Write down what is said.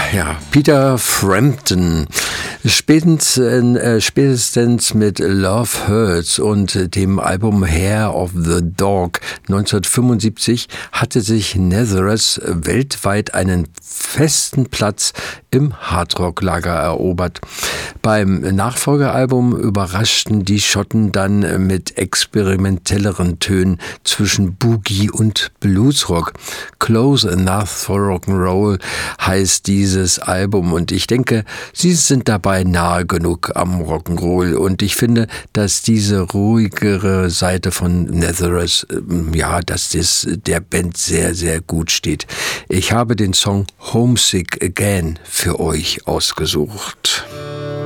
Ja, Peter Frampton. Spätestens mit Love Hurts und dem Album Hair of the Dog 1975 hatte sich Nazareth weltweit einen festen Platz im Hardrock-Lager erobert. Beim Nachfolgealbum überraschten die Schotten dann mit experimentelleren Tönen zwischen Boogie und Bluesrock. Close Enough for Rock'n'Roll heißt dieses Album und ich denke, sie sind dabei nahe genug am Rock'n'Roll und ich finde, dass diese ruhigere Seite von Nazareth, dass das der Band sehr, sehr gut steht. Ich habe den Song Homesick Again für euch ausgesucht.